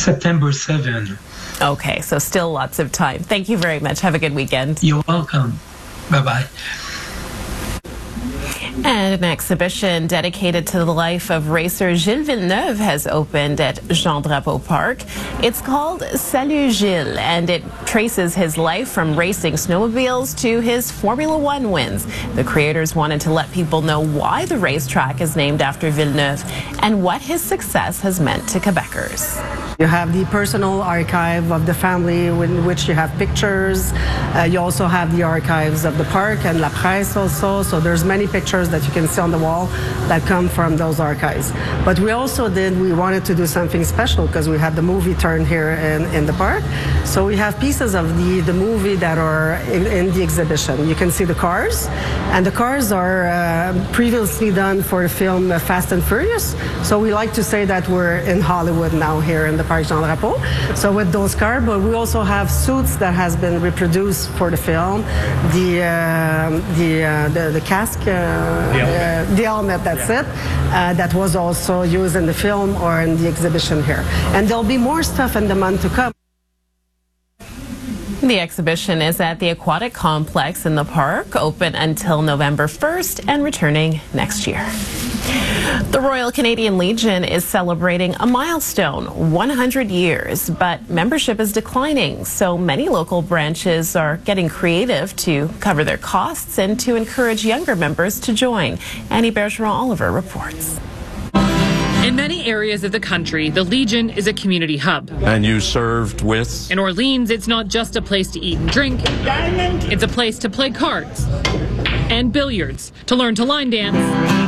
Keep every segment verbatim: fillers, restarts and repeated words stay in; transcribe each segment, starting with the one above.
September seventh. Okay, so still lots of time. Thank you very much. Have a good weekend. You're welcome. Bye-bye. And an exhibition dedicated to the life of racer Gilles Villeneuve has opened at Jean Drapeau Park. It's called Salut Gilles, and it traces his life from racing snowmobiles to his Formula One wins. The creators wanted to let people know why the racetrack is named after Villeneuve and what his success has meant to Quebecers. You have the personal archive of the family in which you have pictures. Uh, you also have the archives of the park and La Presse also. So there's many pictures that you can see on the wall that come from those archives. But we also did, we wanted to do something special because we had the movie turn here in, in the park. So we have pieces of the, the movie that are in, in the exhibition. You can see the cars, and the cars are uh, previously done for the film Fast and Furious. So we like to say that we're in Hollywood now here in the Parc Jean Drapeau. So with those cars, but we also have suits that has been reproduced for the film. The uh, the, uh, the the casque, uh, the, helmet. Uh, the helmet. That's yeah. it. Uh, that was also used in the film or in the exhibition here. And there'll be more stuff in the month to come. The exhibition is at the Aquatic Complex in the park, open until November first and returning next year. The Royal Canadian Legion is celebrating a milestone, one hundred years, but membership is declining, so many local branches are getting creative to cover their costs and to encourage younger members to join. Annie Bergeron-Oliver reports. In many areas of the country, the Legion is a community hub. And you served with? In Orleans, it's not just a place to eat and drink. It's a place to play cards and billiards, to learn to line dance,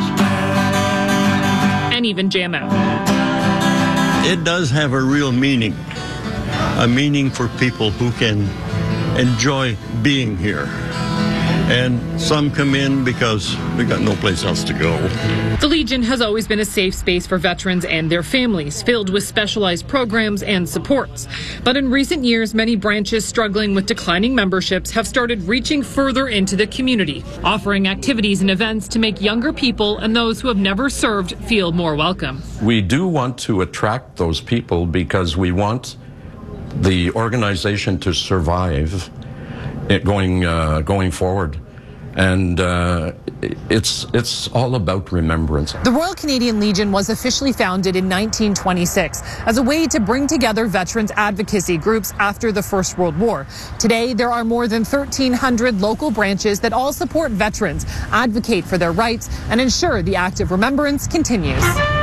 and even jam out. It does have a real meaning, a meaning for people who can enjoy being here. And some come in because we got no place else to go. The Legion has always been a safe space for veterans and their families, filled with specialized programs and supports. But in recent years, many branches struggling with declining memberships have started reaching further into the community, offering activities and events to make younger people and those who have never served feel more welcome. We do want to attract those people because we want the organization to survive it going uh, going forward, and uh, it's it's all about remembrance. The Royal Canadian Legion was officially founded in nineteen twenty-six as a way to bring together veterans advocacy groups after the First World War. Today, there are more than thirteen hundred local branches that all support veterans, advocate for their rights, and ensure the act of remembrance continues.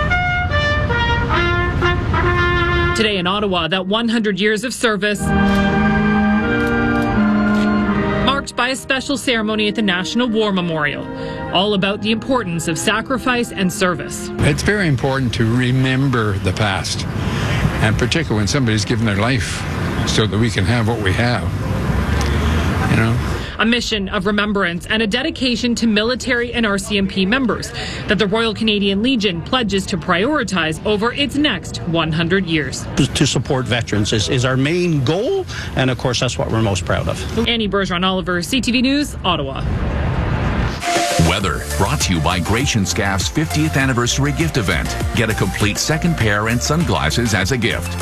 Today in Ottawa, that one hundred years of service by a special ceremony at the National War Memorial, all about the importance of sacrifice and service. It's very important to remember the past, and particularly when somebody's given their life so that we can have what we have, you know. A mission of remembrance and a dedication to military and R C M P members that the Royal Canadian Legion pledges to prioritize over its next one hundred years. To support veterans is, is our main goal, and of course that's what we're most proud of. Annie Bergeron-Oliver, C T V News, Ottawa. Weather brought to you by Gratian Scaff's fiftieth anniversary gift event. Get a complete second pair and sunglasses as a gift.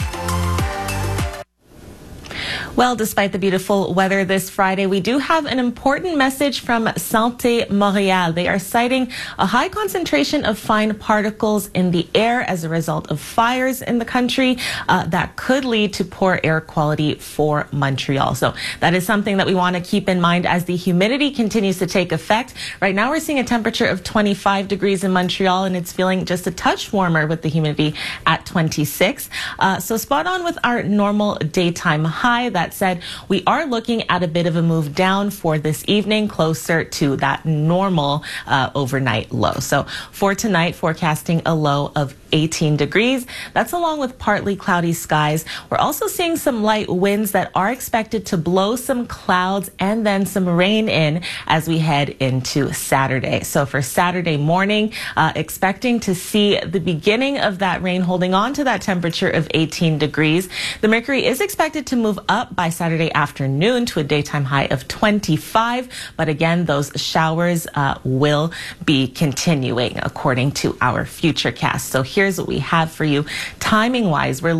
Well, despite the beautiful weather this Friday, we do have an important message from Santé Montréal. They are citing a high concentration of fine particles in the air as a result of fires in the country uh, that could lead to poor air quality for Montreal. So that is something that we want to keep in mind as the humidity continues to take effect. Right now, we're seeing a temperature of twenty-five degrees in Montreal, and it's feeling just a touch warmer with the humidity at twenty-six. Uh, so spot on with our normal daytime high. That said, we are looking at a bit of a move down for this evening, closer to that normal uh, overnight low. So for tonight, forecasting a low of eighteen degrees. That's along with partly cloudy skies. We're also seeing some light winds that are expected to blow some clouds and then some rain in as we head into Saturday. So for Saturday morning, uh, expecting to see the beginning of that rain holding on to that temperature of eighteen degrees. The mercury is expected to move up by Saturday afternoon to a daytime high of twenty-five. But again, those showers uh, will be continuing according to our futurecast. So here's what we have for you timing wise. We're looking at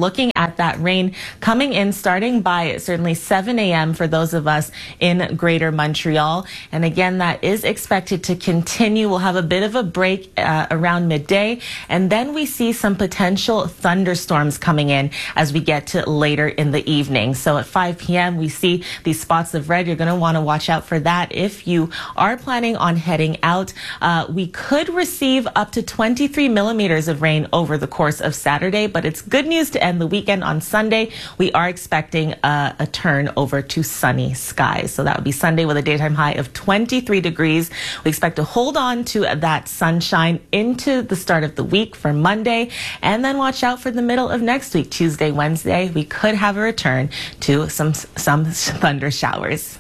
at that rain coming in starting by certainly seven a.m. for those of us in Greater Montreal. And again, that is expected to continue. We'll have a bit of a break uh, around midday, and then we see some potential thunderstorms coming in as we get to later in the evening. So at five p.m. we see these spots of red. You're going to want to watch out for that if you are planning on heading out. Uh, we could receive up to twenty-three millimeters of rain over the course of Saturday, but it's good news to end the weekend. On Sunday, we are expecting a, a turn over to sunny skies. So that would be Sunday with a daytime high of twenty-three degrees. We expect to hold on to that sunshine into the start of the week for Monday, and then watch out for the middle of next week, Tuesday, Wednesday. We could have a return to some some thunder showers.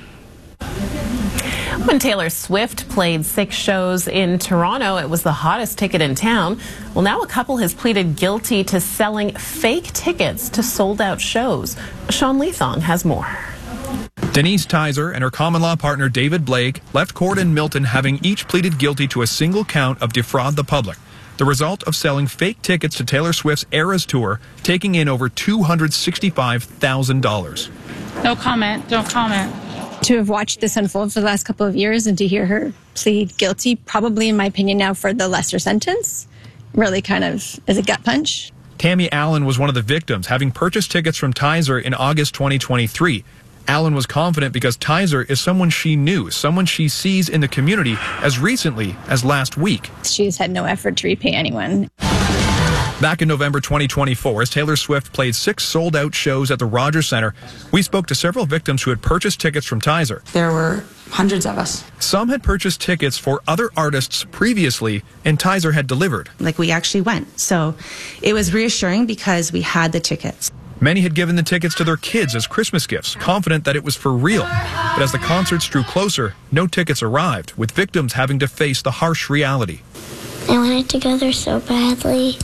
When Taylor Swift played six shows in Toronto, it was the hottest ticket in town. Well, now a couple has pleaded guilty to selling fake tickets to sold-out shows. Sean Leathong has more. Denise Tizer and her common-law partner David Blake left court in Milton having each pleaded guilty to a single count of defraud the public, the result of selling fake tickets to Taylor Swift's Eras Tour, taking in over two hundred sixty-five thousand dollars. No comment. Don't comment. To have watched this unfold for the last couple of years and to hear her plead guilty, probably in my opinion now for the lesser sentence, really kind of is a gut punch. Tammy Allen was one of the victims, having purchased tickets from Tizer in August twenty twenty-three. Allen was confident because Tizer is someone she knew, someone she sees in the community as recently as last week. She has had no effort to repay anyone. Back in November twenty twenty-four, as Taylor Swift played six sold-out shows at the Rogers Centre, we spoke to several victims who had purchased tickets from Tizer. There were hundreds of us. Some had purchased tickets for other artists previously, and Tizer had delivered. Like, we actually went. So it was reassuring because we had the tickets. Many had given the tickets to their kids as Christmas gifts, confident that it was for real. But as the concerts drew closer, no tickets arrived, with victims having to face the harsh reality. I wanted to go there so badly.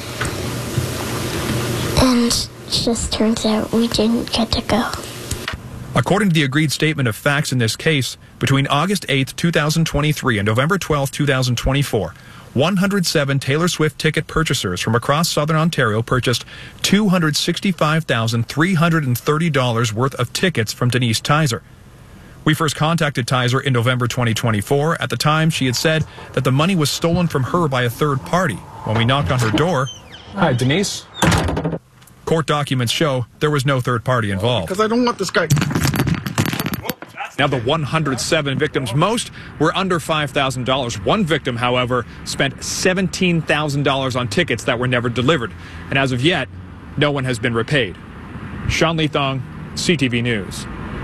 And it just turns out we didn't get to go. According to the agreed statement of facts in this case, between August eighth, two thousand twenty-three and November twelfth, two thousand twenty-four, one hundred seven Taylor Swift ticket purchasers from across southern Ontario purchased two hundred sixty-five thousand three hundred thirty dollars worth of tickets from Denise Tizer. We first contacted Tizer in November twenty twenty-four. At the time, she had said that the money was stolen from her by a third party. When we knocked on her door... Hi, Denise. Court documents show there was no third party involved. Because I don't want this guy. Now, the one hundred seven victims, most were under five thousand dollars. One victim, however, spent seventeen thousand dollars on tickets that were never delivered. And as of yet, no one has been repaid. Sean Leathong, C T V News.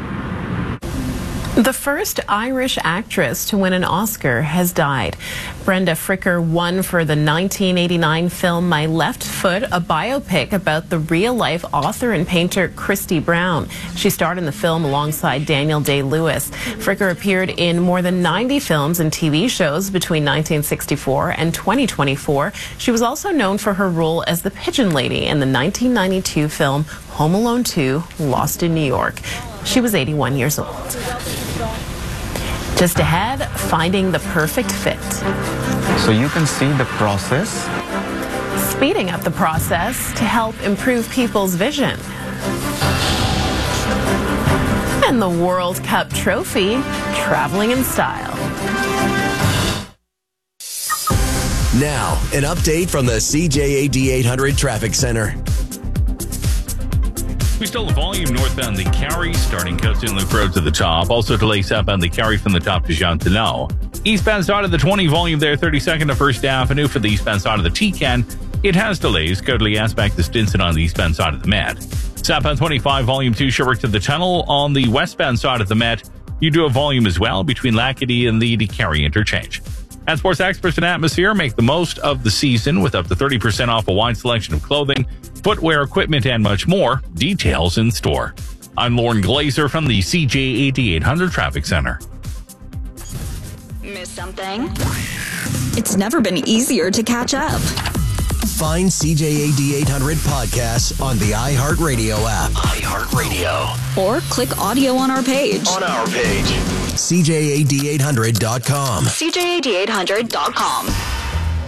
The first Irish actress to win an Oscar has died. Brenda Fricker won for the nineteen eighty-nine film My Left Foot, a biopic about the real-life author and painter Christy Brown. She starred in the film alongside Daniel Day-Lewis. Fricker appeared in more than ninety films and T V shows between nineteen sixty-four and twenty twenty-four. She was also known for her role as the Pigeon Lady in the nineteen ninety-two film Home Alone two, Lost in New York. She was eighty-one years old. Just ahead, finding the perfect fit. So you can see the process. Speeding up the process to help improve people's vision. And the World Cup trophy, traveling in style. Now, an update from the C J A D eight hundred Traffic Center. We still have volume northbound the Carry, starting Coast Loop Road to the top. Also delays southbound the Carry from the top to Jean-Tenot. Eastbound side of the twenty, volume there, thirty-second to First Avenue. For the eastbound side of the T-Can, it has delays. Coderly back to Stinson on the eastbound side of the Met. Southbound twenty-five, volume two, Sherbrooke to the Tunnel. On the westbound side of the Met, you do have volume as well between Lackady and the Carry interchange. At Sports Experts and Atmosphere, make the most of the season with up to thirty percent off a wide selection of clothing, footwear, equipment, and much more. Details in store. I'm Lauren Glazer from the C J A D eight hundred Traffic Center. Miss something? It's never been easier to catch up. Find C J A D eight hundred podcasts on the iHeartRadio app. iHeartRadio. Or click audio on our page. On our page. C J A D eight hundred dot com. C J A D eight hundred dot com.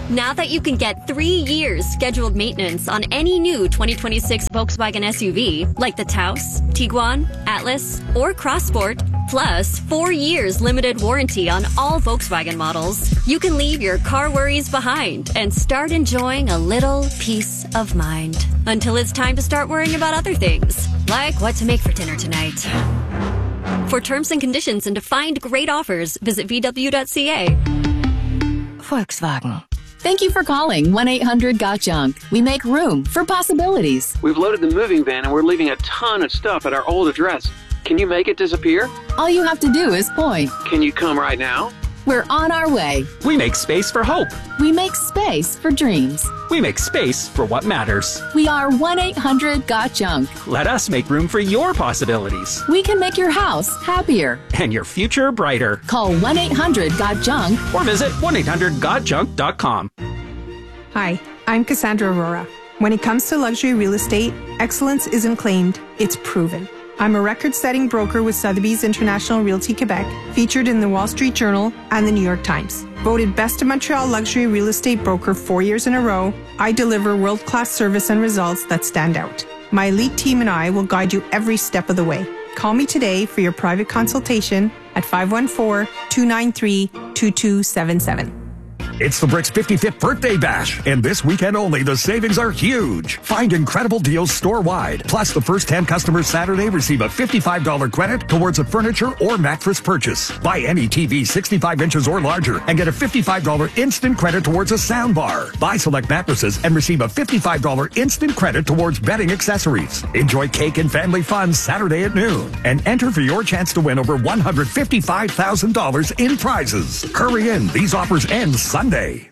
Now that you can get three years scheduled maintenance on any new twenty twenty-six Volkswagen S U V, like the Taos, Tiguan, Atlas, or Crossport, plus four years limited warranty on all Volkswagen models, you can leave your car worries behind and start enjoying a little peace of mind. Until it's time to start worrying about other things, like what to make for dinner tonight. For terms and conditions and to find great offers, visit V W dot C A. Volkswagen. Thank you for calling one eight hundred got junk. We make room for possibilities. We've loaded the moving van and we're leaving a ton of stuff at our old address. Can you make it disappear? All you have to do is point. Can you come right now? We're on our way. We make space for hope. We make space for dreams. We make space for what matters. We are one eight hundred got junk. Let us make room for your possibilities. We can make your house happier. And your future brighter. Call one eight hundred got junk. Or visit one eight hundred got junk dot com. Hi, I'm Cassandra Aurora. When it comes to luxury real estate, excellence isn't claimed, it's proven. I'm a record-setting broker with Sotheby's International Realty Quebec, featured in the Wall Street Journal and the New York Times. Voted Best of Montreal Luxury Real Estate Broker four years in a row, I deliver world-class service and results that stand out. My elite team and I will guide you every step of the way. Call me today for your private consultation at five one four, two nine three, two two seven seven. It's the Bricks fifty-fifth Birthday Bash, and this weekend only, the savings are huge. Find incredible deals store-wide. Plus, the first ten customers Saturday receive a fifty-five dollars credit towards a furniture or mattress purchase. Buy any T V sixty-five inches or larger and get a fifty-five dollars instant credit towards a sound bar. Buy select mattresses and receive a fifty-five dollars instant credit towards bedding accessories. Enjoy cake and family fun Saturday at noon, and enter for your chance to win over one hundred fifty-five thousand dollars in prizes. Hurry in. These offers end Sunday.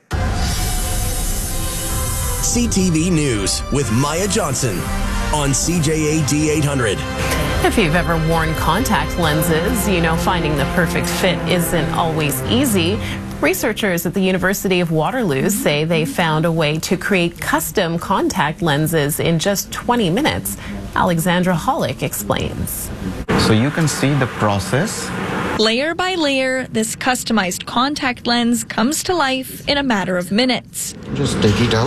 C T V News with Maya Johnson on C J A D eight hundred. If you've ever worn contact lenses, you know finding the perfect fit isn't always easy. Researchers at the University of Waterloo say they found a way to create custom contact lenses in just twenty minutes. Alexandra Hollick explains. So you can see the process. Layer by layer, this customized contact lens comes to life in a matter of minutes. Just take it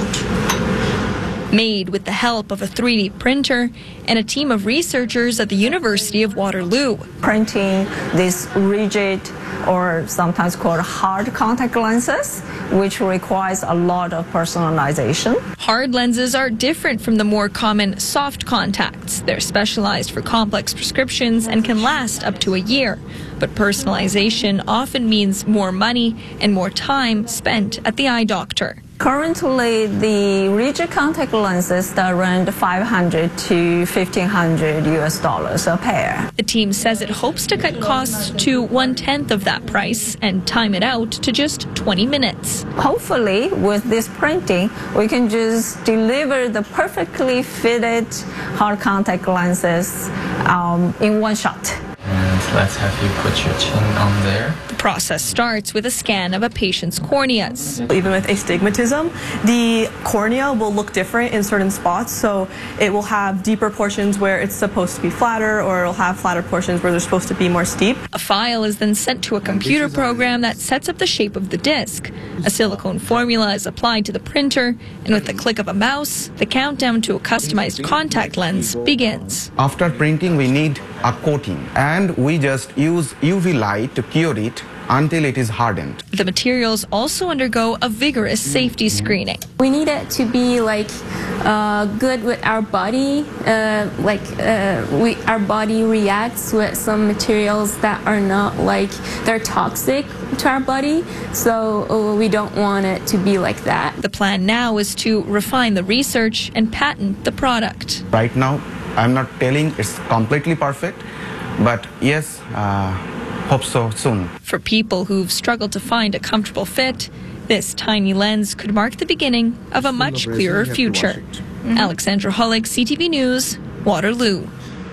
out. Made with the help of a three D printer and a team of researchers at the University of Waterloo. Printing these rigid, or sometimes called hard contact lenses, which requires a lot of personalization. Hard lenses are different from the more common soft contacts. They're specialized for complex prescriptions and can last up to a year. But personalization often means more money and more time spent at the eye doctor. Currently, the rigid contact lenses are around five hundred to fifteen hundred U S dollars a pair. The team says it hopes to cut costs to one-tenth of that price and time it out to just twenty minutes. Hopefully, with this printing, we can just deliver the perfectly fitted hard contact lenses um, in one shot. And let's have you put your chin on there. The process starts with a scan of a patient's corneas. Even with astigmatism, the cornea will look different in certain spots, so it will have deeper portions where it's supposed to be flatter, or it'll have flatter portions where they're supposed to be more steep. A file is then sent to a computer program that sets up the shape of the disc. A silicone formula is applied to the printer, and with the click of a mouse, the countdown to a customized contact lens begins. After printing, we need a coating, and we just use U V light to cure it until it is hardened. The materials also undergo a vigorous safety screening. We need it to be like uh, good with our body, uh, like uh, we, our body reacts with some materials that are not like, they're toxic to our body, so uh, we don't want it to be like that. The plan now is to refine the research and patent the product. Right now, I'm not telling it's completely perfect, but yes, uh, hope so soon. For people who've struggled to find a comfortable fit, this tiny lens could mark the beginning of a much clearer future. Mm-hmm. Alexandra Hollick, C T V News, Waterloo.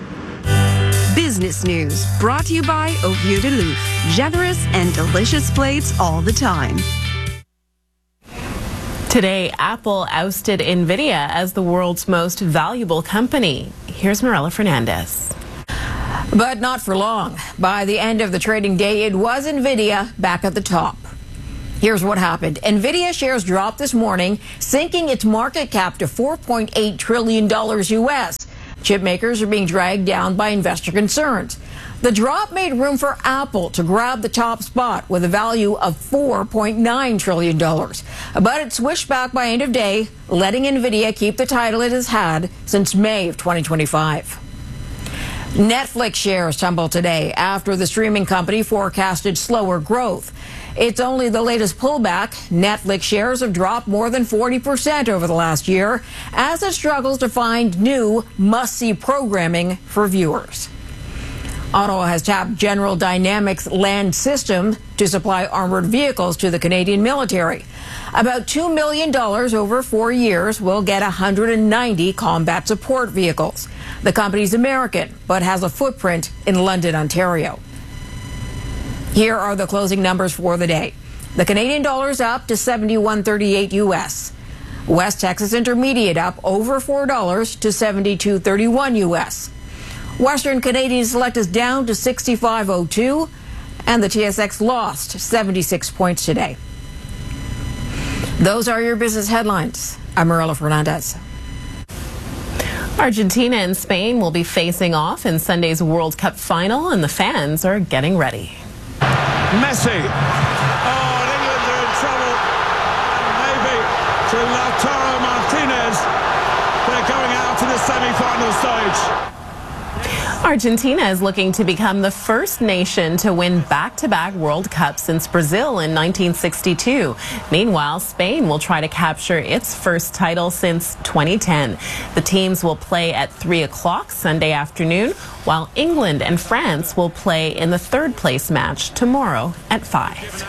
Business News, brought to you by Au Vieux de Louf. Generous and delicious plates all the time. Today, Apple ousted NVIDIA as the world's most valuable company. Here's Mirella Fernandez. But not for long. By the end of the trading day, it was NVIDIA back at the top. Here's what happened. NVIDIA shares dropped this morning, sinking its market cap to four point eight trillion dollars U S. Chip makers are being dragged down by investor concerns. The drop made room for Apple to grab the top spot with a value of four point nine trillion dollars. But it switched back by end of day, letting NVIDIA keep the title it has had since May of twenty twenty-five. Netflix shares tumbled today after the streaming company forecasted slower growth. It's only the latest pullback. Netflix shares have dropped more than forty percent over the last year as it struggles to find new must-see programming for viewers. Ottawa has tapped General Dynamics Land Systems to supply armored vehicles to the Canadian military. About two million dollars over four years will get one hundred ninety combat support vehicles. The company's American, but has a footprint in London, Ontario. Here are the closing numbers for the day. The Canadian dollar is up to seventy-one thirty-eight U S. West Texas Intermediate up over four dollars to seventy-two thirty-one U S. Western Canadian Select is down to sixty-five oh two, and the T S X lost seventy-six points today. Those are your business headlines. I'm Marilla Fernandez. Argentina and Spain will be facing off in Sunday's World Cup final, and the fans are getting ready. Messi. Oh, and England are in trouble. And maybe to Lautaro Martinez. They're going out to the semi-final stage. Argentina is looking to become the first nation to win back-to-back World Cups since Brazil in nineteen sixty-two. Meanwhile, Spain will try to capture its first title since twenty ten. The teams will play at three o'clock Sunday afternoon, while England and France will play in the third-place match tomorrow at five.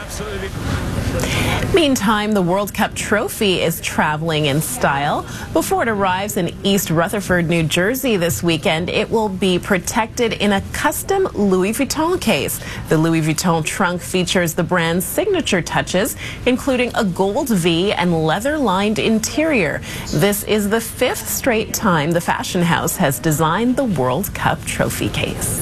Meantime, the World Cup trophy is traveling in style. Before it arrives in East Rutherford, New Jersey this weekend, it will be protected in a custom Louis Vuitton case. The Louis Vuitton trunk features the brand's signature touches, including a gold V and leather-lined interior. This is the fifth straight time the fashion house has designed the World Cup trophy case.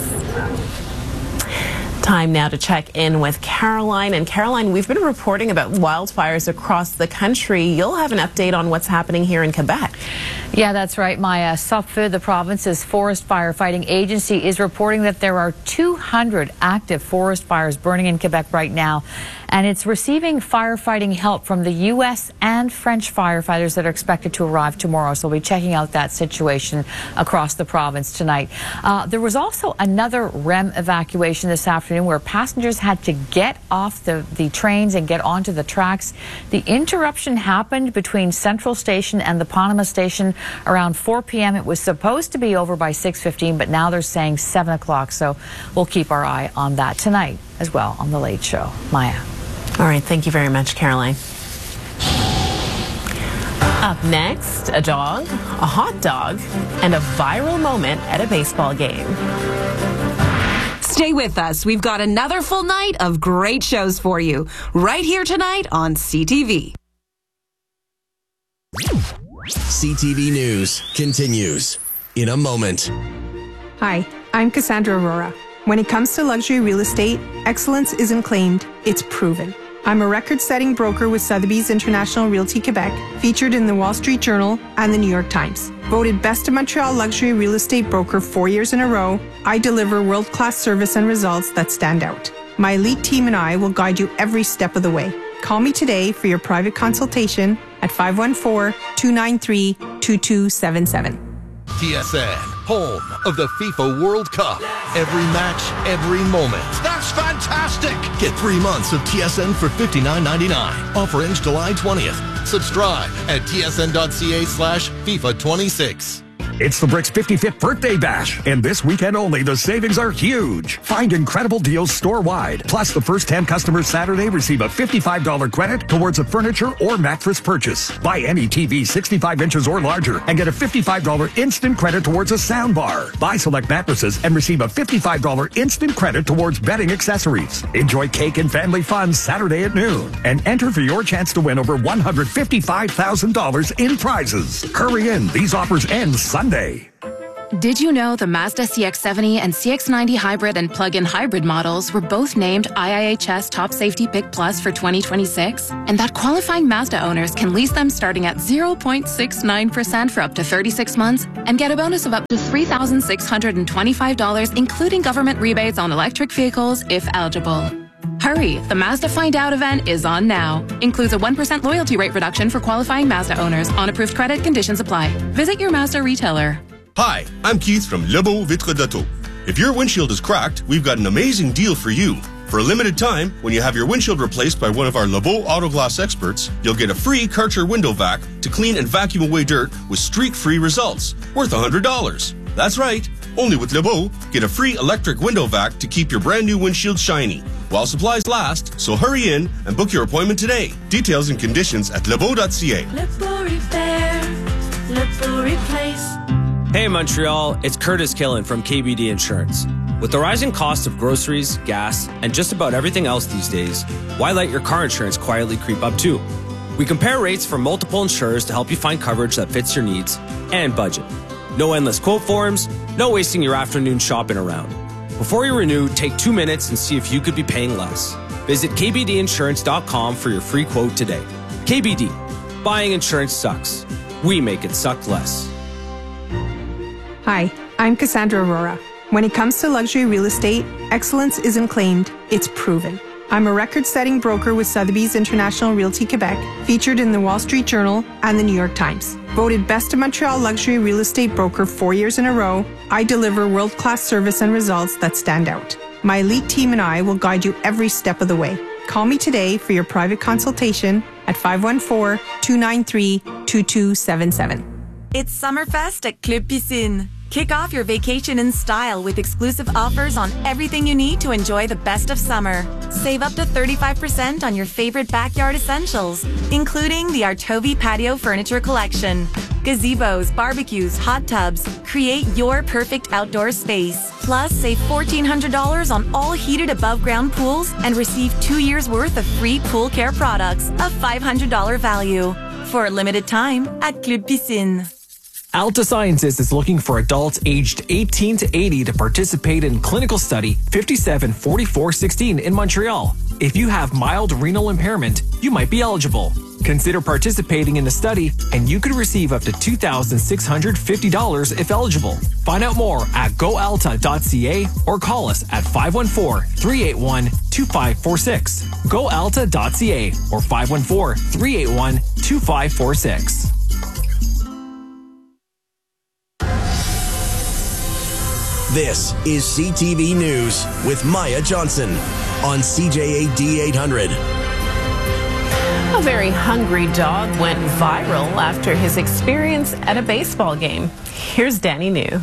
Time now to check in with Caroline. And Caroline, we've been reporting about wildfires across the country. You'll have an update on what's happening here in Quebec. Yeah, that's right, Maya. SOPFEUD, the province's forest firefighting agency, is reporting that there are two hundred active forest fires burning in Quebec right now. And it's receiving firefighting help from the U S and French firefighters that are expected to arrive tomorrow. So we'll be checking out that situation across the province tonight. Uh, there was also another R E M evacuation this afternoon where passengers had to get off the, the trains and get onto the tracks. The interruption happened between Central Station and the Panama Station around four p m It was supposed to be over by six fifteen, but now they're saying seven o'clock. So we'll keep our eye on that tonight as well on The Late Show. Maya. All right, thank you very much, Caroline. Up next, a dog, a hot dog, and a viral moment at a baseball game. Stay with us. We've got another full night of great shows for you right here tonight on C T V. C T V News continues in a moment. Hi, I'm Cassandra Aurora. When it comes to luxury real estate, excellence isn't claimed, it's proven. I'm a record-setting broker with Sotheby's International Realty Quebec, featured in the Wall Street Journal and the New York Times. Voted Best of Montreal Luxury Real Estate Broker four years in a row, I deliver world-class service and results that stand out. My elite team and I will guide you every step of the way. Call me today for your private consultation at five one four, two nine three, two two seven seven. T S N, home of the FIFA World Cup. Every match, every moment. That's fantastic! Get three months of T S N for fifty-nine ninety-nine. Offer ends July twentieth. Subscribe at tsn.ca slash FIFA 26. It's the Brick's fifty-fifth birthday bash, and this weekend only, the savings are huge. Find incredible deals store-wide. Plus, the first ten customers Saturday receive a fifty-five dollars credit towards a furniture or mattress purchase. Buy any T V sixty-five inches or larger and get a fifty-five dollars instant credit towards a sound bar. Buy select mattresses and receive a fifty-five dollars instant credit towards bedding accessories. Enjoy cake and family fun Saturday at noon, and enter for your chance to win over one hundred fifty-five thousand dollars in prizes. Hurry in. These offers end Sunday. Did you know the Mazda C X seventy and C X ninety hybrid and plug-in hybrid models were both named I I H S Top Safety Pick Plus for twenty twenty-six? And that qualifying Mazda owners can lease them starting at zero point six nine percent for up to thirty-six months and get a bonus of up to three thousand six hundred twenty-five dollars, including government rebates on electric vehicles if eligible. Hurry, the Mazda Find Out event is on now. Includes a one percent loyalty rate reduction for qualifying Mazda owners. On approved credit, conditions apply. Visit your Mazda retailer. Hi, I'm Keith from Lebeau Vitre d'Auto. If your windshield is cracked, we've got an amazing deal for you. For a limited time, when you have your windshield replaced by one of our Lebeau Auto Glass experts, you'll get a free Karcher window vac to clean and vacuum away dirt with streak-free results, worth one hundred dollars. That's right. Only with Lebeau, get a free electric window vac to keep your brand new windshield shiny while supplies last, so hurry in and book your appointment today. Details and conditions at lebeau dot c a. Lebeau Repair, Lebeau Replace. Hey Montreal, it's Curtis Killen from K B D Insurance. With the rising cost of groceries, gas, and just about everything else these days, why let your car insurance quietly creep up too? We compare rates from multiple insurers to help you find coverage that fits your needs and budget. No endless quote forms, no wasting your afternoon shopping around. Before you renew, take two minutes and see if you could be paying less. Visit k b d insurance dot com for your free quote today. K B D, buying insurance sucks. We make it suck less. Hi, I'm Cassandra Aurora. When it comes to luxury real estate, excellence isn't claimed, it's proven. I'm a record-setting broker with Sotheby's International Realty Quebec, featured in the Wall Street Journal and the New York Times. Voted Best of Montreal Luxury Real Estate Broker four years in a row, I deliver world-class service and results that stand out. My elite team and I will guide you every step of the way. Call me today for your private consultation at five one four, two nine three, two two seven seven. It's Summerfest at Club Piscine. Kick off your vacation in style with exclusive offers on everything you need to enjoy the best of summer. Save up to thirty-five percent on your favorite backyard essentials, including the Artovi Patio Furniture Collection. Gazebos, barbecues, hot tubs. Create your perfect outdoor space. Plus, save fourteen hundred dollars on all heated above-ground pools and receive two years' worth of free pool care products, a five hundred dollars value. For a limited time at Club Piscine. Alta Sciences is looking for adults aged eighteen to eighty to participate in clinical study fifty-seven forty-four sixteen in Montreal. If you have mild renal impairment, you might be eligible. Consider participating in the study and you could receive up to two thousand six hundred fifty dollars if eligible. Find out more at go alta dot c a or call us at five one four, three eight one, two five four six. go alta dot c a or five one four, three eight one, two five four six. This is C T V News with Maya Johnson on C J A D eight hundred. A very hungry dog went viral after his experience at a baseball game. Here's Danny New.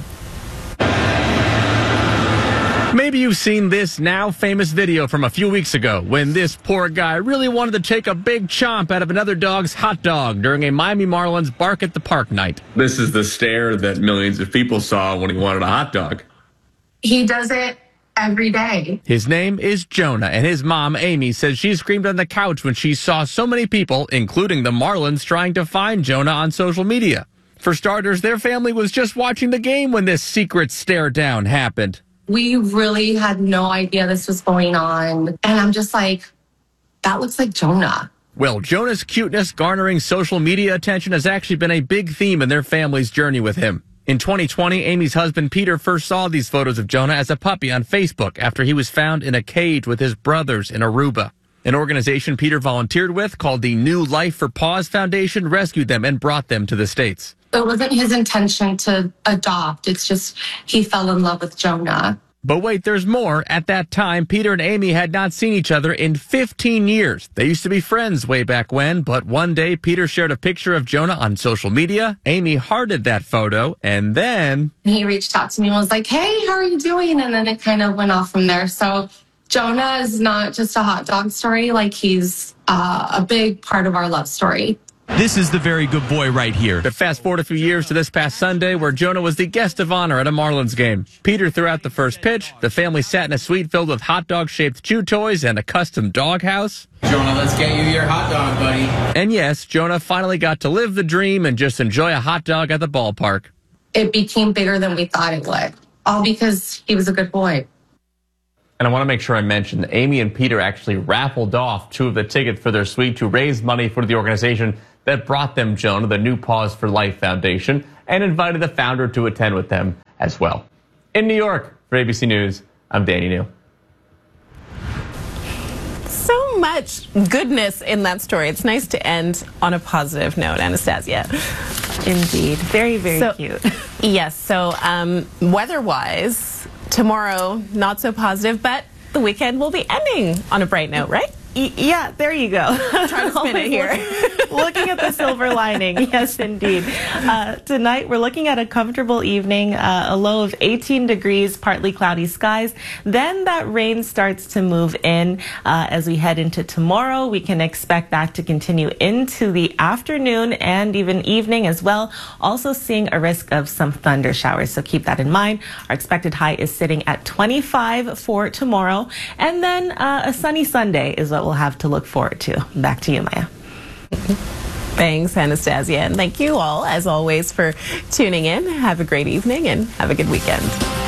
Maybe you've seen this now famous video from a few weeks ago when this poor guy really wanted to take a big chomp out of another dog's hot dog during a Miami Marlins Bark at the Park night. This is the stare that millions of people saw when he wanted a hot dog. He does it every day. His name is Jonah, and his mom, Amy, says she screamed on the couch when she saw so many people, including the Marlins, trying to find Jonah on social media. For starters, their family was just watching the game when this secret stare down happened. We really had no idea this was going on. And I'm just like, that looks like Jonah. Well, Jonah's cuteness garnering social media attention has actually been a big theme in their family's journey with him. In twenty twenty, Amy's husband Peter first saw these photos of Jonah as a puppy on Facebook after he was found in a cage with his brothers in Aruba. An organization Peter volunteered with called the New Life for Paws Foundation rescued them and brought them to the States. It wasn't his intention to adopt. It's just he fell in love with Jonah. But wait, there's more. At that time, Peter and Amy had not seen each other in fifteen years. They used to be friends way back when, but one day Peter shared a picture of Jonah on social media. Amy hearted that photo, and then he reached out to me and was like, hey, how are you doing? And then it kind of went off from there. So Jonah is not just a hot dog story. Like, he's uh, a big part of our love story. This is the very good boy right here. But fast forward a few years to this past Sunday where Jonah was the guest of honor at a Marlins game. Peter threw out the first pitch. The family sat in a suite filled with hot dog-shaped chew toys and a custom doghouse. Jonah, let's get you your hot dog, buddy. And yes, Jonah finally got to live the dream and just enjoy a hot dog at the ballpark. it became bigger than we thought it would, all because he was a good boy. And I want to make sure I mention that Amy and Peter actually raffled off two of the tickets for their suite to raise money for the organization that brought them Jonah, the New Pause for Life Foundation, and invited the founder to attend with them as well. In New York, for A B C News, I'm Danny New. So much goodness in that story. It's nice to end on a positive note, Anastasia. Indeed. Very, very so, cute. Yes. So um, weather-wise, tomorrow, not so positive, but the weekend will be ending on a bright note, right? Y yeah, there you go. I'm trying to spin it here. Looking at the silver lining, yes, indeed. Uh, tonight, we're looking at a comfortable evening, uh, a low of eighteen degrees, partly cloudy skies. Then that rain starts to move in uh, as we head into tomorrow. We can expect that to continue into the afternoon and even evening as well. Also seeing a risk of some thunder showers, so keep that in mind. Our expected high is sitting at twenty-five for tomorrow. And then uh, a sunny Sunday is what we'll have to look forward to. Back to you, Maya. Thanks, Anastasia. And thank you all, as always, for tuning in. Have a great evening and have a good weekend.